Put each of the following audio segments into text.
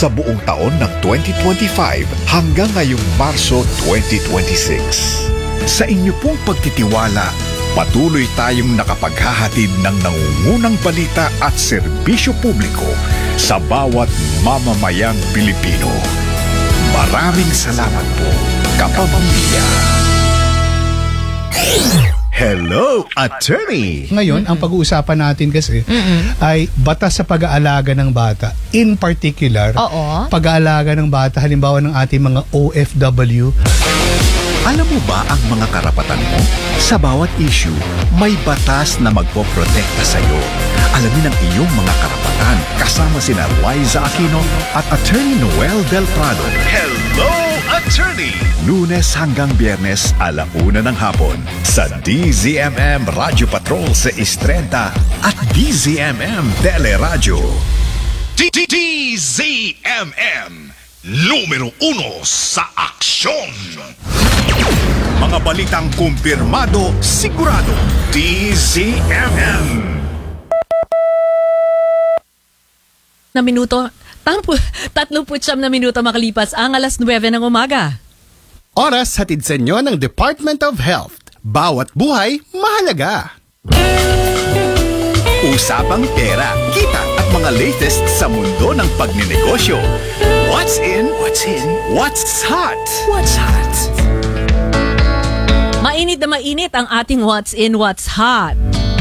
sa buong taon ng 2025 hanggang ngayong Marso 2026. Sa inyo pong pagtitiwala, patuloy tayong nakapaghahatid ng nangungunang balita at serbisyo publiko sa bawat mamamayang Pilipino. Maraming salamat po, kapamilya. Hello, Attorney! Ngayon, ang pag-uusapan natin kasi ay batas sa pag-aalaga ng bata. In particular, pag-aalaga ng bata, halimbawa ng ating mga OFW. Alam mo ba ang mga karapatan mo? Sa bawat issue, may batas na magpoprotekta sa iyo. Alamin ang iyong mga karapatan kasama sina Liza Aquino at Attorney Noel Del Prado. Hello, Attorney! Lunes hanggang Biyernes, 1:00 ng hapon sa DZMM Radio Patrol 630 at DZMM Teleradio. DZMM, numero 1 sa aksyon! Mga balitang kumpirmado, sigurado. DZMM. Na minuto, 39 na minuto makalipas ang 9:00 ng umaga. Oras hatid sa inyo ng Department of Health. Bawat buhay, mahalaga. Usapang pera, kita at mga latest sa mundo ng pagninegosyo. What's in? What's in? What's hot? What's hot? Mainit na mainit ang ating What's in, What's hot.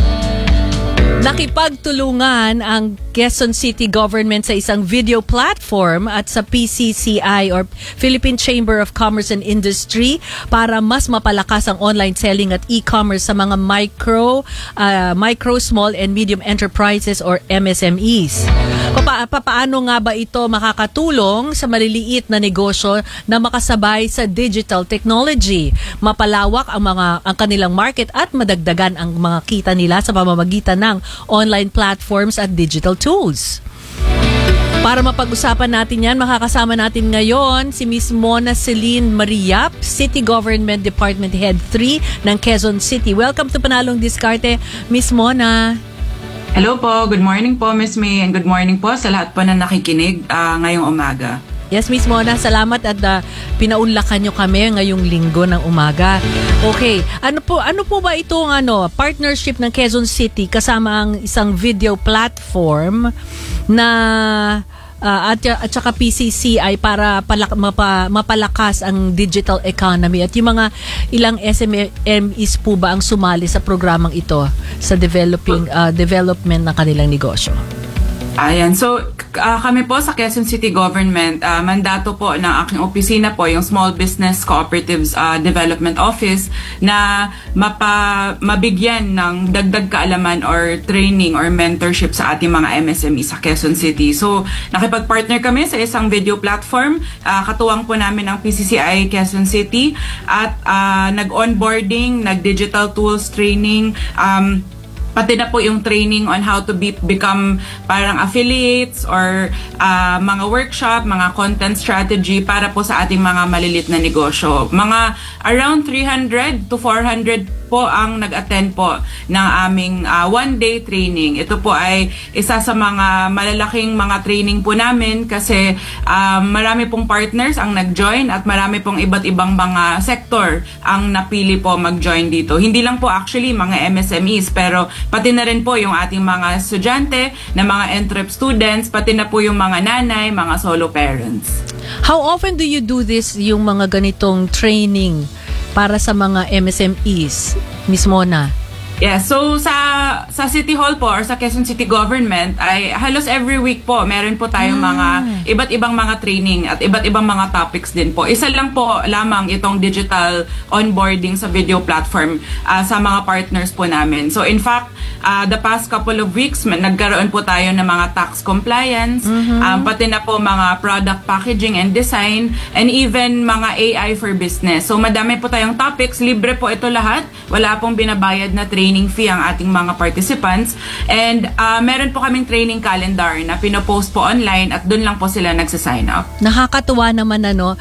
Nakipagtulungan ang Quezon City Government sa isang video platform at sa PCCI or Philippine Chamber of Commerce and Industry para mas mapalakas ang online selling at e-commerce sa mga micro, small and medium enterprises or MSMEs. Paano nga ba ito makakatulong sa maliliit na negosyo na makasabay sa digital technology? Mapalawak ang kanilang market at madagdagan ang mga kita nila sa pamamagitan ng online platforms at digital tools. Para mapag-usapan natin yan, makakasama natin ngayon si Ms. Mona Celine Mariap, City Government Department Head 3 ng Quezon City. Welcome to Panalong Diskarte, Ms. Mona. Hello po, good morning po Ms. May and good morning po sa lahat po na nakikinig ngayong umaga. Yes, Ms. Mona, salamat at pinaunlakan nyo kami ngayong linggo ng umaga. Okay, ano po ba itong partnership ng Quezon City kasama ang isang video platform na at saka PCCI para mapalakas ang digital economy at yung mga ilang SMEs po ba ang sumali sa programang ito sa development ng kanilang negosyo? Ayan, so kami po sa Quezon City Government, mandato po ng aking opisina po yung Small Business Cooperatives Development Office na mabigyan ng dagdag kaalaman or training or mentorship sa ating mga MSME sa Quezon City. So nakipag-partner kami sa isang video platform, katuwang po namin ang PCCI Quezon City at nag-onboarding, nag-digital tools training, pati na po yung training on how to become parang affiliates or mga workshop, mga content strategy para po sa ating mga malilit na negosyo. Mga around 300 to 400 po ang nag-attend po ng aming one-day training. Ito po ay isa sa mga malalaking mga training po namin kasi marami pong partners ang nag-join at marami pong iba't ibang mga sector ang napili po mag-join dito. Hindi lang po actually mga MSMEs pero pati na rin po yung ating mga estudyante na mga entrep students, pati na po yung mga nanay, mga solo parents. How often do you do this, yung mga ganitong training para sa mga MSMEs, Ms. Mona? Yeah, so sa City Hall po or sa Quezon City Government ay halos every week po meron po tayong mga iba't ibang mga training at iba't ibang mga topics din po. Isa lang po lamang itong digital onboarding sa video platform sa mga partners po namin. So in fact, the past couple of weeks nagkaroon po tayo ng mga tax compliance, pati na po mga product packaging and design, and even mga AI for business. So madami po tayong topics, libre po ito lahat. Wala pong binabayad na training fee ang ating mga participants, and meron po kaming training calendar na pinopost po online at doon lang po sila nagsa-sign up. Nakakatuwa naman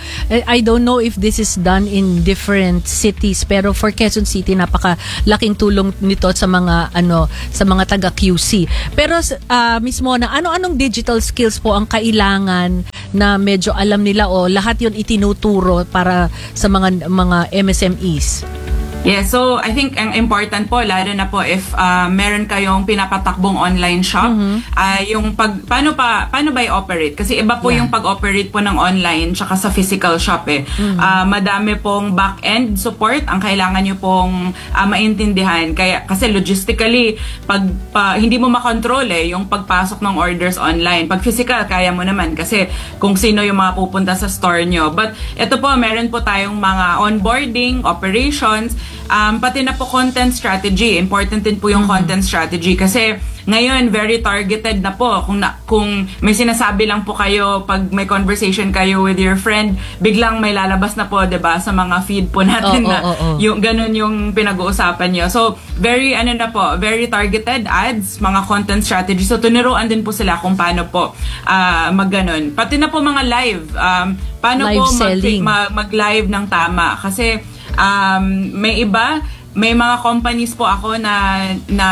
I don't know if this is done in different cities, pero for Quezon City napakalaking tulong nito sa mga sa mga taga QC. Pero Ms. Mona, ano-anong digital skills po ang kailangan na medyo alam nila o lahat yun itinuturo para sa mga MSMEs? Yes, so I think ang important po, lalo na po if meron kayong pinapatakbong online shop, yung paano ba i-operate? Kasi iba po yung pag-operate po ng online tsaka sa physical shop eh. Madami pong back-end support ang kailangan nyo pong maintindihan. Kasi logistically, hindi mo makontrol yung pagpasok ng orders online. Pag physical, kaya mo naman kasi kung sino yung mga pupunta sa store nyo. But ito po, meron po tayong mga onboarding, operations, pati na po content strategy. Important din po yung content strategy kasi ngayon very targeted na po. Kung may sinasabi lang po kayo pag may conversation kayo with your friend, biglang may lalabas na po 'di ba sa mga feed po natin yung ganun yung pinag-uusapan niyo. So very very targeted ads, mga content strategy. So tunuruan din po sila kung paano po magganon. Pati na po mga live, paano live po mag-live ng tama kasi may mga companies po ako na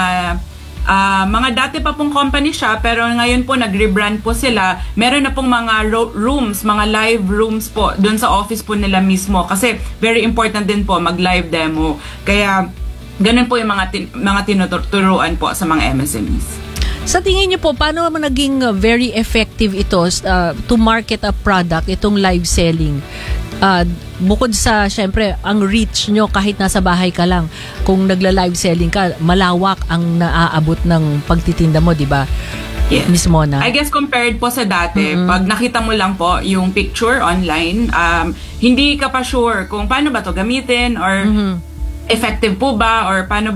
mga dati pa pong company siya pero ngayon po nag-rebrand po sila. Meron na pong mga rooms, mga live rooms po doon sa office po nila mismo kasi very important din po mag-live demo. Kaya ganun po yung mga tinuturuan po sa mga MSMEs. Sa tingin niyo po, paano naging very effective ito to market a product, itong live selling? Bukod sa, syempre, ang reach nyo kahit nasa bahay ka lang, kung nagla-live selling ka, malawak ang naaabot ng pagtitinda mo, di ba? Yes. Miss Mona? I guess compared po sa dati, pag nakita mo lang po yung picture online, hindi ka pa sure kung paano ba to gamitin or effective po ba or paano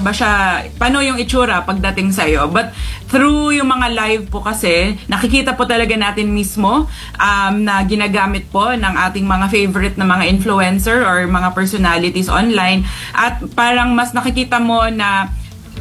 yung itsura pagdating sa'yo. But through yung mga live po kasi, nakikita po talaga natin mismo na ginagamit po ng ating mga favorite na mga influencer or mga personalities online at parang mas nakikita mo na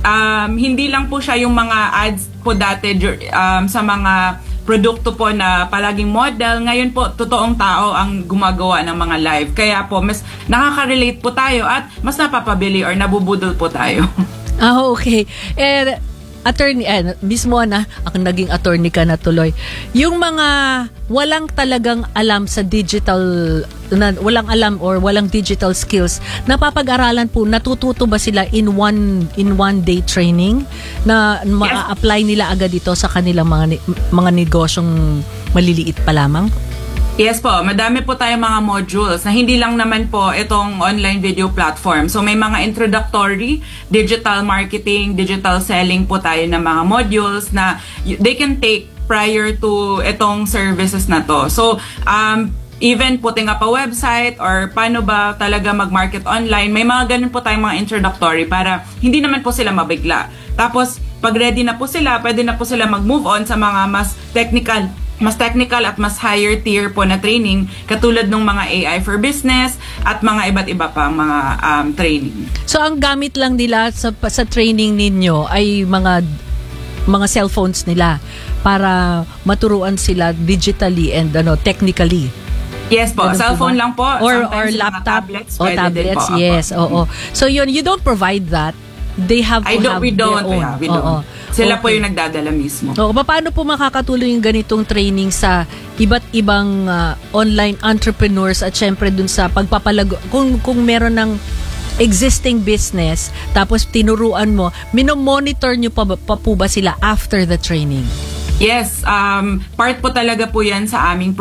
hindi lang po siya yung mga ads po dati sa mga produkto po na palaging model. Ngayon po, totoong tao ang gumagawa ng mga live. Kaya po, mas nakaka-relate po tayo at mas napapabili or nabubudol po tayo. Okay. Attorney, Miss Mona, ang naging attorney ka na tuloy. Yung mga walang talagang alam sa digital, walang alam or walang digital skills, napapag-aralan po, natututo ba sila in one day training na ma-apply nila agad ito sa kanilang mga negosyong maliliit pa lamang? Yes po, madami po tayong mga modules na hindi lang naman po itong online video platform. So may mga introductory, digital marketing, digital selling po tayo ng mga modules na they can take prior to itong services na to. So even putting up a website or paano ba talaga mag-market online, may mga ganun po tayong mga introductory para hindi naman po sila mabigla. Tapos pag ready na po sila, pwede na po sila mag-move on sa mga mas technical at mas higher tier po na training katulad ng mga AI for business at mga iba't iba pang mga training. So ang gamit lang nila sa training ninyo ay mga cellphones nila para maturuan sila digitally and technically. Yes po, cellphone lang po or laptop, tablets, yes, oo. So you don't provide that. They have to have we don't. their own. We don't. Sila po yung nagdadala mismo. Paano po makakatuloy yung ganitong training sa iba't ibang online entrepreneurs at syempre dun sa pagpapalago kung meron ng existing business tapos tinuruan mo, minomonitor nyo pa po ba sila after the training? Yes, part po talaga po yan sa aming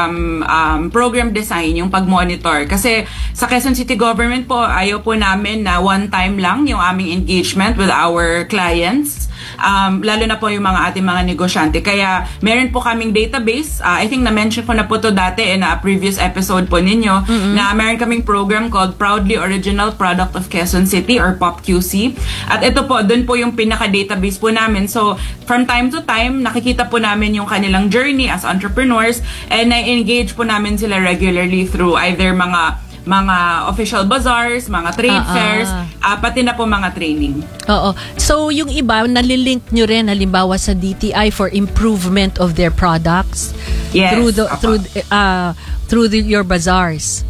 program design, yung pag-monitor. Kasi sa Quezon City Government po, ayaw po namin na one time lang yung aming engagement with our clients. Lalo na po yung ating mga negosyante. Kaya meron po kaming database. I think na-mention ko na po to dati in a previous episode po ninyo na meron kaming program called Proudly Original Product of Quezon City or POPQC. At ito po, dun po yung pinaka-database po namin. So, from time to time, nakikita po namin yung kanilang journey as entrepreneurs and na-engage po namin sila regularly through either mga official bazaars, mga trade fairs, pati na po mga training. Oo. So, yung iba, nalilink nyo rin, halimbawa sa DTI for improvement of their products? Yes. Through your bazaars?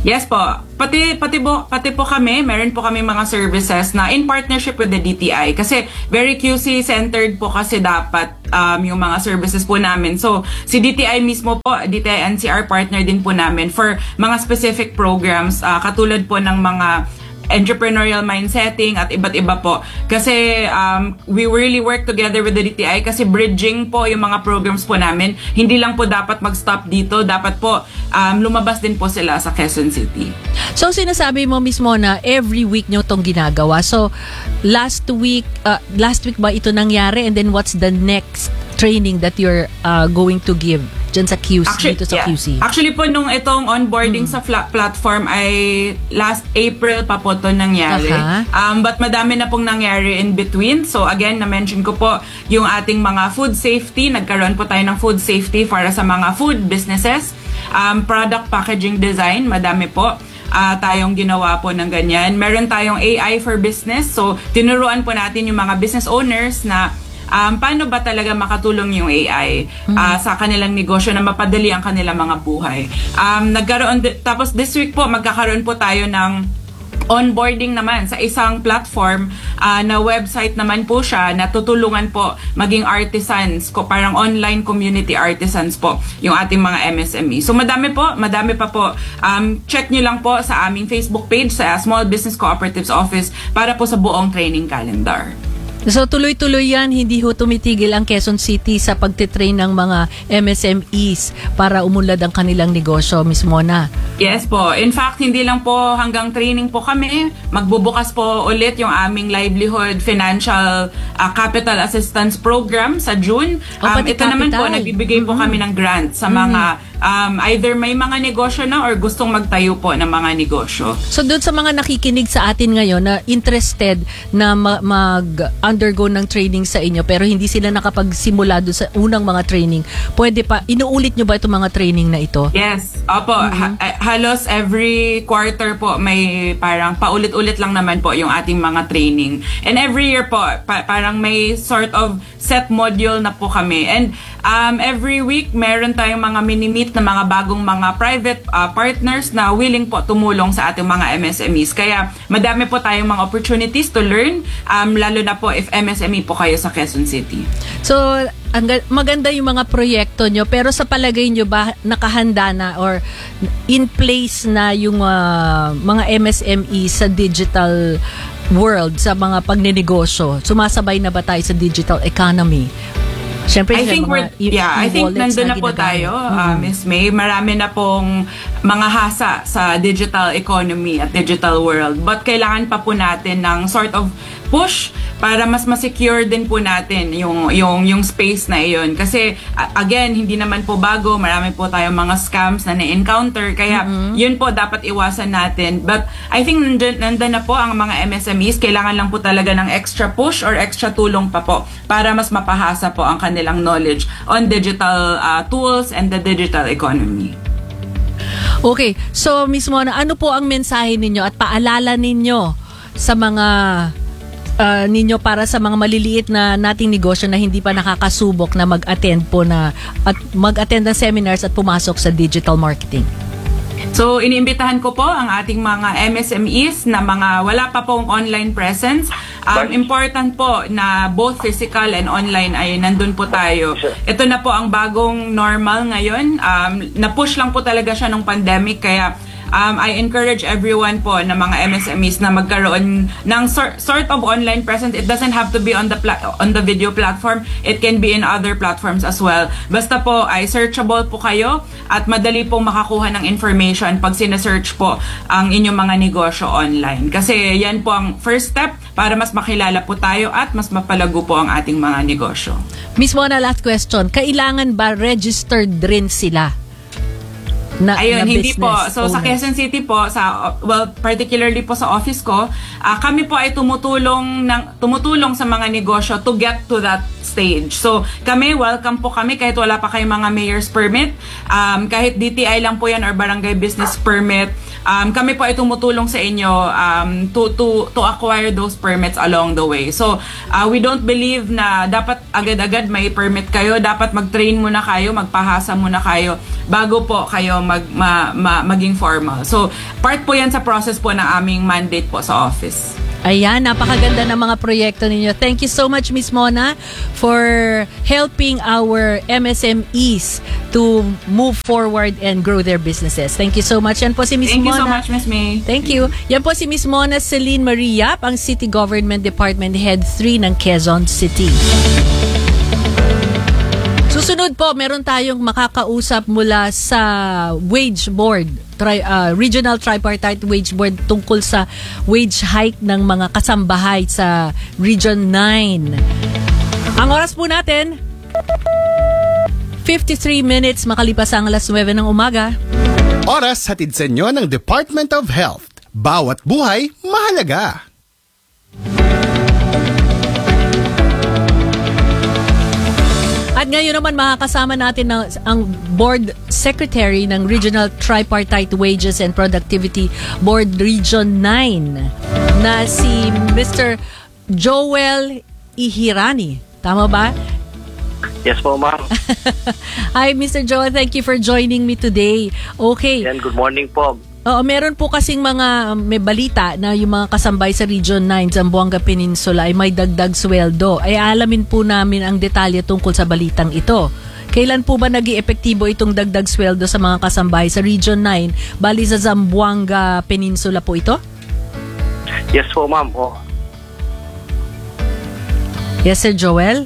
Yes po. Pati po kami, meron po kami mga services na in partnership with the DTI kasi very QC centered po kasi dapat yung mga services po namin. So si DTI mismo po, DTI NCR partner din po namin for mga specific programs katulad po ng mga entrepreneurial mindsetting at iba't iba po. Kasi we really work together with the DTI kasi bridging po yung mga programs po namin. Hindi lang po dapat mag-stop dito. Dapat po lumabas din po sila sa Quezon City. So sinasabi mo mismo na every week nyo itong ginagawa. So last week ba ito nangyari, and then what's the next training that you're going to give dyan sa QC, dito sa QC? Actually po, nung itong onboarding sa platform ay last April pa po ito nangyari. But madami na pong nangyari in between. So again, na-mention ko po yung ating mga food safety. Nagkaroon po tayo ng food safety para sa mga food businesses. Product packaging design, madami po. Tayong ginawa po ng ganyan. Meron tayong AI for business. So tinuruan po natin yung mga business owners na paano ba talaga makatulong yung AI sa kanilang negosyo na mapadali ang kanilang mga buhay. Tapos this week po, magkakaroon po tayo ng onboarding naman sa isang platform na website naman po siya na tutulungan po maging artisans ko, parang online community artisans po yung ating mga MSME. So madami pa po. Check nyo lang po sa aming Facebook page sa Small Business Cooperatives Office para po sa buong training calendar. So tuloy-tuloy yan, hindi ho tumitigil ang Quezon City sa pagtitrain ng mga MSMEs para umunlad ang kanilang negosyo, Miss Mona. Yes po. In fact, hindi lang po hanggang training po kami. Magbubukas po ulit yung aming livelihood financial capital assistance program sa June. Ito naman po, nagbibigay po kami ng grant sa mga either may mga negosyo na or gustong magtayo po ng mga negosyo. So doon sa mga nakikinig sa atin ngayon na interested na mag-undergo ng training sa inyo pero hindi sila nakapagsimula doon sa unang mga training, pwede pa, inuulit nyo ba itong mga training na ito? Yes. Opo. Halos every quarter po may parang paulit-ulit lang naman po yung ating mga training. And every year po, parang may sort of set module na po kami. And every week, meron tayong mga mini-meet na mga bagong mga private partners na willing po tumulong sa ating mga MSMEs. Kaya madami po tayong mga opportunities to learn, lalo na po if MSME po kayo sa Quezon City. So, maganda yung mga proyekto nyo, pero sa palagay nyo ba nakahanda na or in place na yung mga MSME sa digital world, sa mga pagnenegosyo? Sumasabay na ba tayo sa digital economy? Siyempre, I think nandun na po tayo, Miss May. Marami na pong mga hasa sa digital economy at digital world. But kailangan pa po natin ng sort of push para mas ma-secure din po natin yung space na iyon. Kasi again, hindi naman po bago. Marami po tayong mga scams na na-encounter. Kaya yun po dapat iwasan natin. But I think nandun na po ang mga MSMEs. Kailangan lang po talaga ng extra push or extra tulong pa po para mas mapahasa po ang kanilang knowledge on digital tools and the digital economy. Okay. So, Ms. Mona, ano po ang mensahe ninyo at paalala ninyo sa mga ninyo para sa mga maliliit na nating negosyo na hindi pa nakakasubok na mag-attend ng seminars at pumasok sa digital marketing? So, iniimbitahan ko po ang ating mga MSMEs na mga wala pa pong online presence. Important po na both physical and online ay nandun po tayo. Ito na po ang bagong normal ngayon. Na-push lang po talaga siya ng pandemic, kaya I encourage everyone po na mga MSMEs na magkaroon ng sort of online presence. It doesn't have to be on the video platform. It can be in other platforms as well. Basta po ay searchable po kayo at madali pong makakuha ng information pag sinesearch po ang inyong mga negosyo online. Kasi yan po ang first step para mas makilala po tayo at mas mapalago po ang ating mga negosyo. Miss Mona, last question. Kailangan ba registered rin sila? Ayun, hindi po. So, sa Quezon City po, particularly po sa office ko, kami po ay tumutulong sa mga negosyo to get to that stage. So, welcome po kami kahit wala pa kayong mga mayor's permit, kahit DTI lang po yan or barangay business permit. Kami po ay tumutulong sa inyo to acquire those permits along the way. So, we don't believe na dapat agad-agad may permit kayo. Dapat mag-train muna kayo, magpahasa muna kayo bago po kayo maging formal. So, part po yan sa process po ng aming mandate po sa office. Ayan, napakaganda ng mga proyekto ninyo. Thank you so much, Miss Mona, for helping our MSMEs to move forward and grow their businesses. Thank you so much. Yan po si Miss Thank Mona. you so much, Miss May. Thank you. Yan po si Miss Mona Celine Mariap, ang City Government Department Head 3 ng Quezon City. Susunod po, meron tayong makakausap mula sa Wage Board, Regional Tripartite Wage Board tungkol sa wage hike ng mga kasambahay sa Region 9. Ang oras po natin, 53 minutes makalipas ang alas 9 ng umaga. Oras hatid sa inyo ng Department of Health. Bawat buhay, mahalaga. At ngayon naman makakasama natin ang Board Secretary ng Regional Tripartite Wages and Productivity Board Region 9 na si Mr. Joel Ihirani. Tama ba? Yes po, ma'am. Hi, Mr. Joel. Thank you for joining me today. Okay. Yan, good morning po. Oo, meron po kasing may balita na yung mga kasambay sa Region 9 Zamboanga Peninsula ay may dagdag sweldo. Ay alamin po namin ang detalye tungkol sa balitang ito. Kailan po ba nag-iepektibo itong dagdag sweldo sa mga kasambay sa Region 9 bali sa Zamboanga Peninsula po ito? Yes po, ma'am. Oh. Yes, Sir Joel?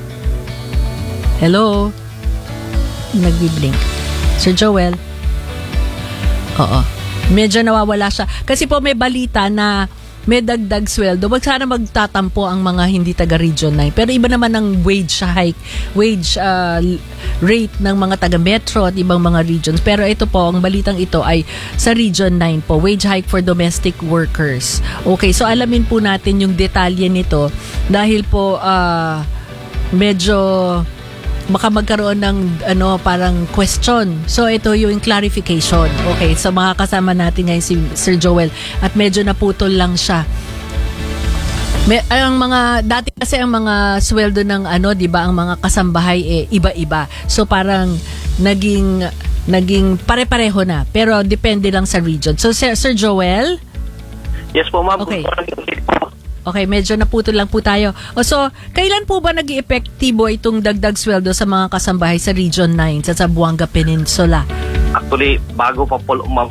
Hello? Nagbi-blink. Sir Joel? Oo. Medyo nawawala siya. Kasi po may balita na may dagdag sweldo. Wag sana magtatampo ang mga hindi taga Region 9. Pero iba naman ang wage hike, wage rate ng mga taga Metro at ibang mga regions. Pero ito po, ang balitang ito ay sa Region 9 po. Wage hike for domestic workers. Okay, so alamin po natin yung detalye nito dahil po medyo baka magkaroon ng parang question. So ito yung clarification. Okay, so makakasama natin ngayon si Sir Joel at medyo naputol lang siya. Ang mga dati kasi ang mga sweldo ng 'di ba, ang mga kasambahay iba-iba. So parang naging pare-pareho na, pero depende lang sa region. So Sir Joel? Yes po, ma'am. Okay. Okay, medyo naputol lang po tayo. So, kailan po ba nag-iepektibo itong dagdag sweldo sa mga kasambahay sa Region 9 sa Zamboanga Peninsula? Actually, bago pa po, ma'am.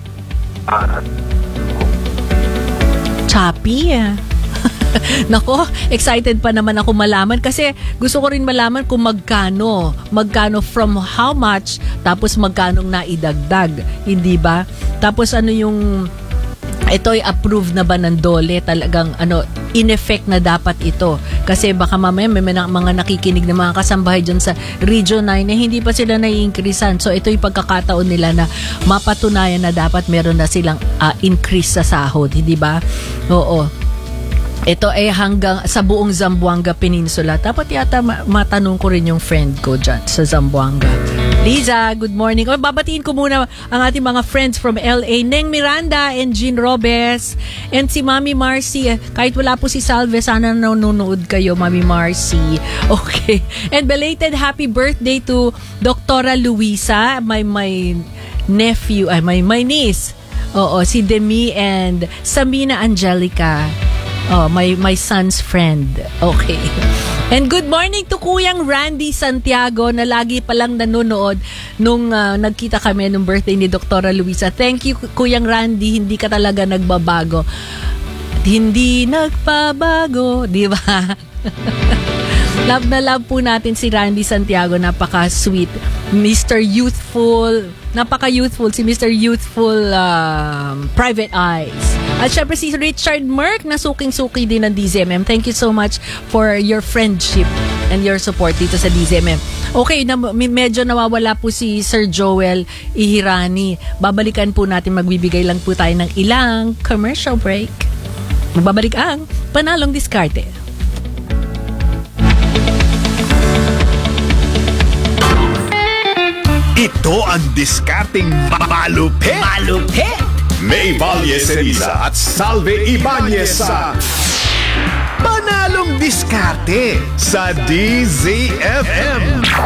Choppy. Nako, excited pa naman ako malaman kasi gusto ko rin malaman kung magkano from how much, tapos magkanong naidagdag, hindi ba? Tapos ito'y approved na ba ng DOLE, talagang in effect na dapat ito. Kasi baka mamaya may mga nakikinig na mga kasambahay dyan sa Region 9 na hindi pa sila nai-increasean. So ito'y pagkakataon nila na mapatunayan na dapat meron na silang increase sa sahod, hindi ba? Oo. Ito ay hanggang sa buong Zamboanga Peninsula. Dapat yata matanong ko rin yung friend ko dyan sa Zamboanga. Liza, good morning. Babatiin ko muna ang ating mga friends from LA. Neng Miranda and Jean Robes. And si Mami Marcy. Kahit wala po si Salve, sana nanonood kayo, Mami Marcy. Okay. And belated happy birthday to Dr. Luisa, my nephew, my niece. Oo, si Demi and Samina Angelica. Oh, my son's friend. Okay. And good morning to Kuyang Randy Santiago na lagi palang nanonood nung nagkita kami nung birthday ni Dr. Luisa. Thank you, Kuyang Randy. Hindi ka talaga nagbabago. Hindi nagbabago, di ba? Love na love po natin si Randy Santiago. Napaka-sweet. Mr. Youthful. Napaka-youthful. Si Mr. Youthful Private Eyes. At syempre si Richard Merck na suking-suki din ng DZMM. Thank you so much for your friendship and your support dito sa DZMM. Okay, medyo nawawala po si Sir Joel Ihirani. Babalikan po natin, magbibigay lang po tayo ng ilang commercial break. Magbabalik ang Panalong Diskarte. Ito ang diskarting malupit. May Valle Ceriza at Salve Ibanez sa Panalong Diskarte sa DZFM.